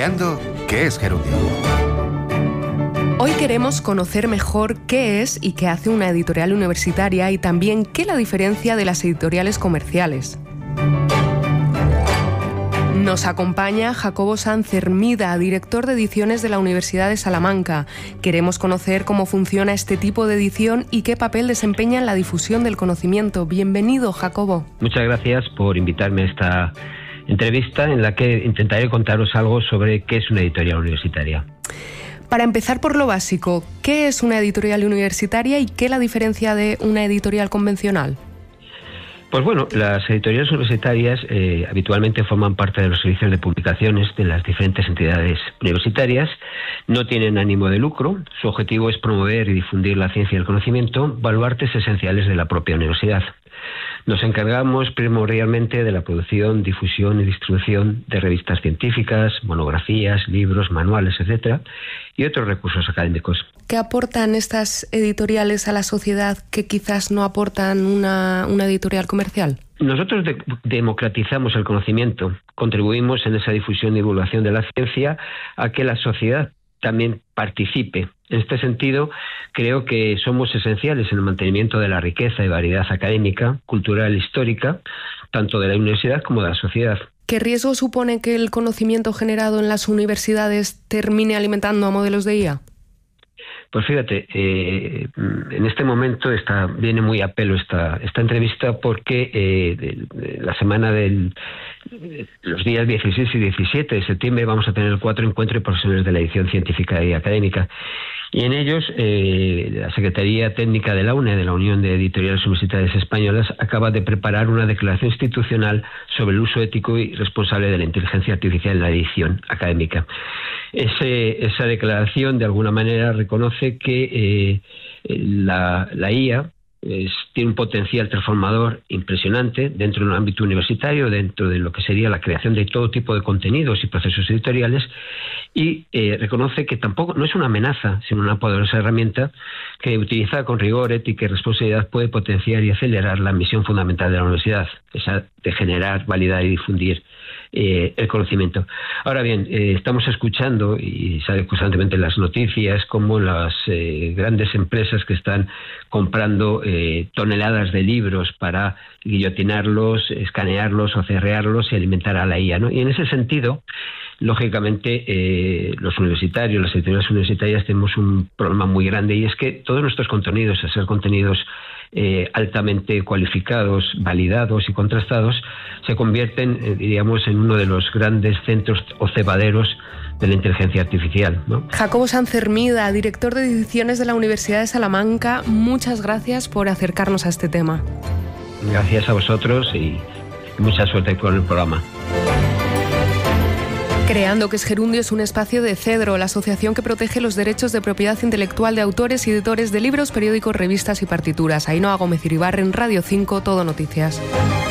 Creando ¿Qué es Gerundio? Hoy queremos conocer mejor qué es y qué hace una editorial universitaria y también qué la diferencia de las editoriales comerciales. Nos acompaña Jacobo Sanz Hermida, director de ediciones de la Universidad de Salamanca. Queremos conocer cómo funciona este tipo de edición y qué papel desempeña en la difusión del conocimiento. Bienvenido, Jacobo. Muchas gracias por invitarme a esta entrevista en la que intentaré contaros algo sobre qué es una editorial universitaria. Para empezar por lo básico, ¿qué es una editorial universitaria y qué la diferencia de una editorial convencional? Pues bueno, las editoriales universitarias habitualmente forman parte de los servicios de publicaciones de las diferentes entidades universitarias, no tienen ánimo de lucro, su objetivo es promover y difundir la ciencia y el conocimiento, baluartes esenciales de la propia universidad. Nos encargamos primordialmente de la producción, difusión y distribución de revistas científicas, monografías, libros, manuales, etcétera, y otros recursos académicos. ¿Qué aportan estas editoriales a la sociedad que quizás no aportan una editorial comercial? Nosotros democratizamos el conocimiento, contribuimos en esa difusión y divulgación de la ciencia a que la sociedad también participe. En este sentido, creo que somos esenciales en el mantenimiento de la riqueza y variedad académica, cultural e histórica, tanto de la universidad como de la sociedad. ¿Qué riesgo supone que el conocimiento generado en las universidades termine alimentando a modelos de IA? Pues fíjate, en este momento viene muy a pelo esta entrevista porque la semana los días 16 y 17 de septiembre vamos a tener 4 encuentros de profesores de la edición científica y académica. Y en ellos, la Secretaría Técnica de la UNE, de la Unión de Editoriales Universitarias Españolas, acaba de preparar una declaración institucional sobre el uso ético y responsable de la inteligencia artificial en la edición académica. Esa declaración, de alguna manera, reconoce que la IA tiene un potencial transformador impresionante dentro de un ámbito universitario, dentro de lo que sería la creación de todo tipo de contenidos y procesos editoriales, y reconoce que tampoco no es una amenaza, sino una poderosa herramienta que, utilizada con rigor, ética y responsabilidad, puede potenciar y acelerar la misión fundamental de la universidad, esa de generar, validar y difundir el conocimiento. Ahora bien, estamos escuchando, y sale constantemente en las noticias, como las grandes empresas que están comprando toneladas de libros para guillotinarlos, escanearlos o cerrearlos y alimentar a la IA, ¿no? Y en ese sentido, lógicamente, los universitarios, las editoriales universitarias, tenemos un problema muy grande, y es que todos nuestros contenidos, a ser contenidos altamente cualificados, validados y contrastados, se convierten, diríamos, en uno de los grandes centros o cebaderos de la inteligencia artificial, ¿no? Jacobo Sanz Hermida, director de ediciones de la Universidad de Salamanca, muchas gracias por acercarnos a este tema. Gracias a vosotros y mucha suerte con el programa. Creando ¿Qué es Gerundio? Es un espacio de CEDRO, la asociación que protege los derechos de propiedad intelectual de autores y editores de libros, periódicos, revistas y partituras. Ainhoa Gómez Iribarren, Radio 5, Todo Noticias.